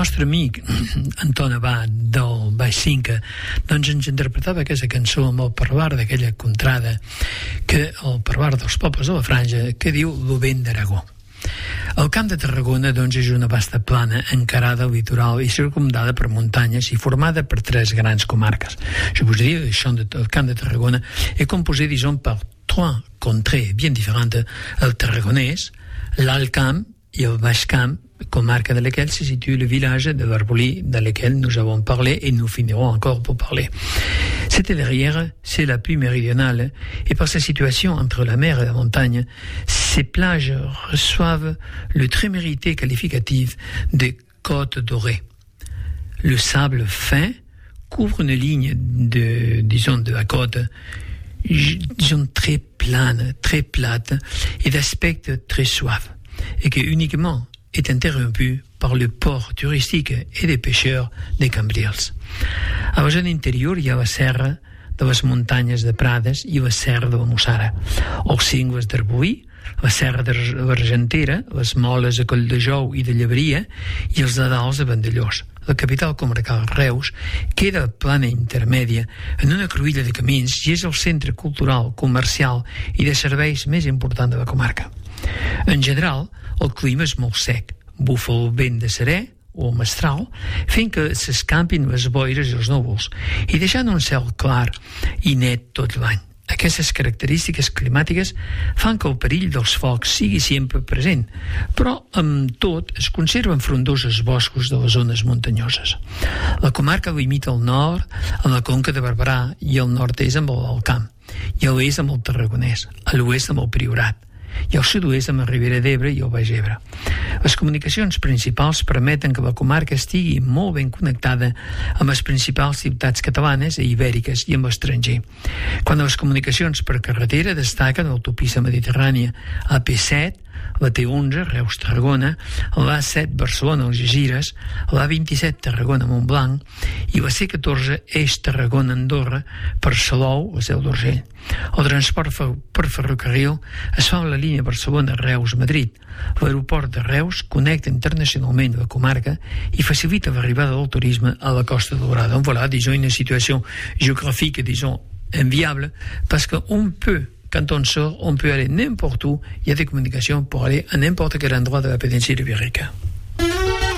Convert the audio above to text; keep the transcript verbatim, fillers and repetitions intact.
nostre amic Anton Abad del Baix Cinca doncs ens interpretava aquesta cançó amb el parlar d'aquella contrada, que el parlar dels pobles de la Franja, que diu lo vent d'Aragó. El Camp de Tarragona doncs, és una vasta plana encarada al litoral i circumdada per muntanyes i formada per tres grans comarques. Je vous dis, el Camp de Tarragona est composé, disons, par trois contrées bien différentes, el Tarragonès, l'Alt Camp et le Baix Camp, comarque dans laquelle se situe le village de l'Arbolí, dans lequel nous avons parlé et nous finirons encore pour parler. Cette derrière, c'est la plus méridionale, et par sa situation entre la mer et la montagne, ces plages reçoivent le très mérité qualificatif de côte dorée. Le sable fin couvre une ligne de, disons, de la côte, disons, très plane, très plate, et d'aspect très suave, et que uniquement est interrompu par le port touristique et des pêcheurs de Cambrils. A la zona interior hi ha la serra de les muntanyes de Prades i la serra de la Mussara, els cingles d'Arbolí, la serra de l'Argentera, les moles de Colldejou i de Llebria i els dedals de Vandellós. La capital comarcal, Reus, queda a plana intermèdia en una cruïlla de camins i és el centre cultural, comercial i de serveis més important de la comarca. En general, el clima és molt sec, bufa el vent de serè o mestral, fent que s'escampin les boires i els núvols i deixant un cel clar i net tot l'any. Aquestes característiques climàtiques fan que el perill dels focs sigui sempre present, però amb tot es conserven frondosos boscos de les zones muntanyoses. La comarca limita al nord amb la Conca de Barberà i al nord-est amb l'Alt Camp, i a l'est amb el Tarragonès, a l'oest amb el Priorat, i al sud-oest amb la Ribera d'Ebre i el Baix Ebre. Les comunicacions principals permeten que la comarca estigui molt ben connectada amb les principals ciutats catalanes i ibèriques i amb l'estranger. Quant a les comunicacions per carretera, destaquen l'autopista mediterrània, a P set, la T onze, Reus-Tarragona, l'A set, Barcelona-Algesires, l'A vint-i-set, Tarragona-Montblanc i la C catorze, Eix-Tarragona-Andorra, per Salou, la Seu d'Urgell. El transport per ferrocarril es fa a la línia Barcelona-Reus-Madrid. L'aeroport de Reus connecta internacionalment la comarca i facilita l'arribada del turisme a la Costa Daurada. Donc voilà, disons, une situation géographique, disons, enviable, parce qu'on peut, quand on sort, on peut aller n'importe où, il y a des communications pour aller à n'importe quel endroit de la péninsule ibérique.